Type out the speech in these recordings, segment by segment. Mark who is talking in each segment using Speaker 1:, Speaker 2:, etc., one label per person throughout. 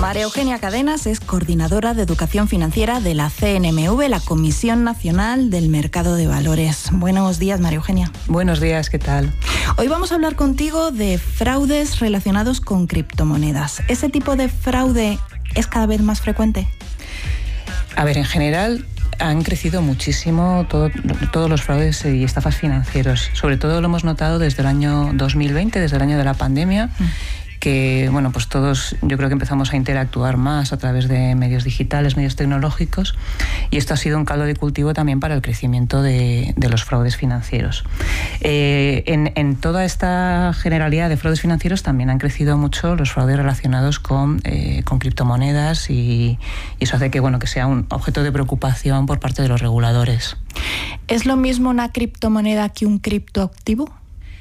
Speaker 1: María Eugenia Cadenas es coordinadora de Educación Financiera de la CNMV, la Comisión Nacional del Mercado de Valores. Buenos días, María Eugenia.
Speaker 2: Buenos días, ¿qué tal?
Speaker 1: Hoy vamos a hablar contigo de fraudes relacionados con criptomonedas. ¿Ese tipo de fraude es cada vez más frecuente?
Speaker 2: A ver, en general han crecido muchísimo todos los fraudes y estafas financieros. Sobre todo lo hemos notado desde el año 2020, desde el año de la pandemia, que bueno, pues todos yo creo que empezamos a interactuar más a través de medios digitales, medios tecnológicos, y esto ha sido un caldo de cultivo también para el crecimiento de los fraudes financieros. En toda esta generalidad de fraudes financieros también han crecido mucho los fraudes relacionados con criptomonedas, y eso hace que, bueno, que sea un objeto de preocupación por parte de los reguladores.
Speaker 1: ¿Es lo mismo una criptomoneda que un criptoactivo?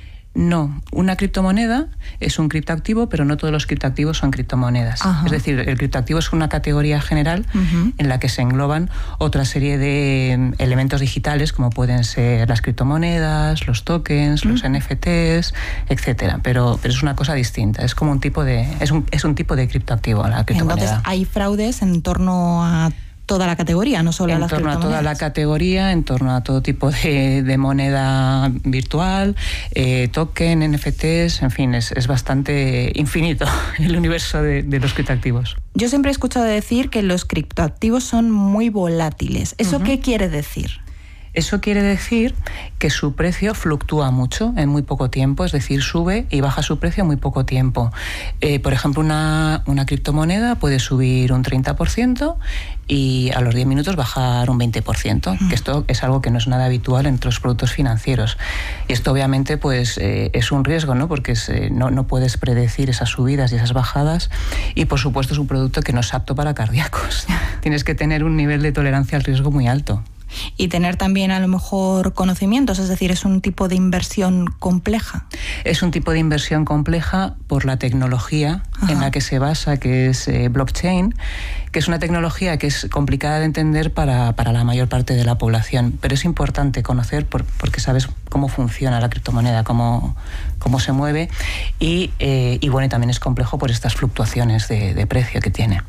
Speaker 2: No, una criptomoneda es un criptoactivo, pero no todos los criptoactivos son criptomonedas. Ajá. Es decir, el criptoactivo es una categoría general en la que se engloban otra serie de elementos digitales, como pueden ser las criptomonedas, los tokens, los NFTs, etcétera. Pero es una cosa distinta. Es como un tipo de es un tipo de criptoactivo la criptomoneda.
Speaker 1: Entonces hay fraudes en torno a toda la categoría, no solo a las criptomonedas.
Speaker 2: En torno a toda la categoría, en torno a todo tipo de moneda virtual, token, NFTs, en fin, es bastante infinito el universo de los criptoactivos.
Speaker 1: Yo siempre he escuchado decir que los criptoactivos son muy volátiles. ¿Eso qué quiere decir?
Speaker 2: Eso quiere decir que su precio fluctúa mucho en muy poco tiempo, es decir, sube y baja su precio en muy poco tiempo. Por ejemplo, una criptomoneda puede subir un 30% y a los 10 minutos bajar un 20%, que esto es algo que no es nada habitual entre los productos financieros. Y esto obviamente pues es un riesgo, ¿no? Porque no puedes predecir esas subidas y esas bajadas, y por supuesto es un producto que no es apto para cardíacos. Tienes que tener un nivel de tolerancia al riesgo muy alto.
Speaker 1: Y tener también a lo mejor conocimientos, es decir, es un tipo de inversión compleja.
Speaker 2: Es un tipo de inversión compleja por la tecnología en la que se basa, que es blockchain, que es una tecnología que es complicada de entender para la mayor parte de la población, pero es importante conocer porque sabes cómo funciona la criptomoneda, cómo se mueve, y bueno, y también es complejo por estas fluctuaciones de precio que tiene.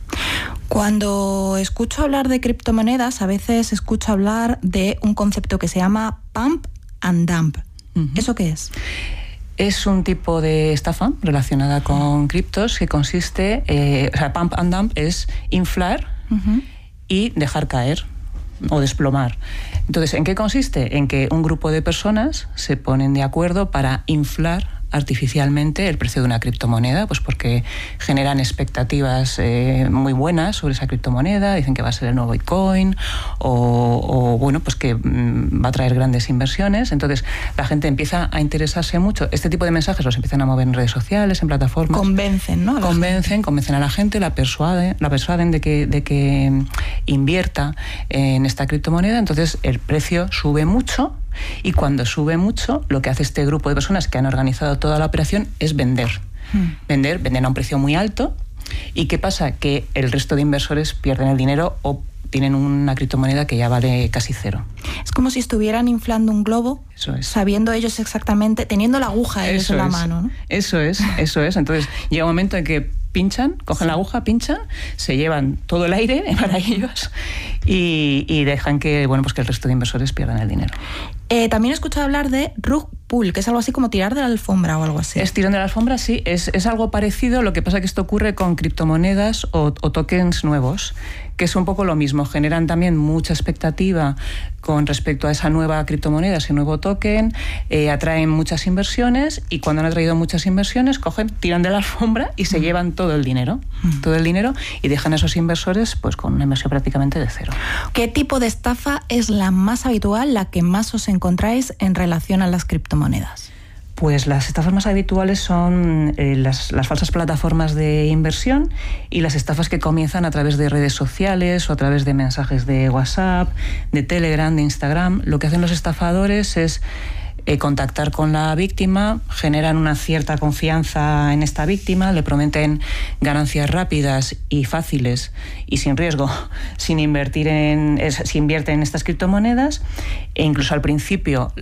Speaker 1: Cuando escucho hablar de criptomonedas, a veces escucho hablar de un concepto que se llama pump and dump. ¿Eso qué es?
Speaker 2: Es un tipo de estafa relacionada con criptos que consiste, pump and dump es inflar y dejar caer o desplomar. Entonces, ¿en qué consiste? En que un grupo de personas se ponen de acuerdo para inflar artificialmente el precio de una criptomoneda, pues porque generan expectativas muy buenas sobre esa criptomoneda, dicen que va a ser el nuevo Bitcoin o bueno, pues que va a traer grandes inversiones. Entonces la gente empieza a interesarse mucho. Este tipo de mensajes los empiezan a mover en redes sociales, en plataformas.
Speaker 1: Convencen, ¿no?
Speaker 2: Convencen a la gente, la persuaden de que invierta en esta criptomoneda. Entonces el precio sube mucho. Y cuando sube mucho, lo que hace este grupo de personas que han organizado toda la operación es vender. Venden a un precio muy alto. ¿Y qué pasa? Que el resto de inversores pierden el dinero o tienen una criptomoneda que ya vale casi cero.
Speaker 1: Es como si estuvieran inflando un globo,
Speaker 2: eso es,
Speaker 1: sabiendo ellos exactamente, teniendo la aguja ellos en la mano, ¿no?
Speaker 2: Eso es. Entonces llega un momento en que pinchan, cogen la aguja, pinchan, se llevan todo el aire para ellos y dejan que, bueno, pues que el resto de inversores pierdan el dinero.
Speaker 1: También he escuchado hablar de rug pull, que es algo así como tirar de la alfombra o algo así.
Speaker 2: Es tirón de la alfombra, sí, es algo parecido. Lo que pasa es que esto ocurre con criptomonedas o tokens nuevos, que es un poco lo mismo. Generan también mucha expectativa con respecto a esa nueva criptomoneda, ese nuevo token, atraen muchas inversiones, y cuando han atraído muchas inversiones, tiran de la alfombra y se llevan todo el dinero, y dejan a esos inversores pues con una inversión prácticamente de cero.
Speaker 1: ¿Qué tipo de estafa es la más habitual, la que más os encontráis en relación a las criptomonedas?
Speaker 2: Pues las estafas más habituales son las falsas plataformas de inversión y las estafas que comienzan a través de redes sociales o a través de mensajes de WhatsApp, de Telegram, de Instagram. Lo que hacen los estafadores es contactar con la víctima, generan una cierta confianza en esta víctima, le prometen ganancias rápidas y fáciles y sin riesgo si invierten en estas criptomonedas, e incluso al principio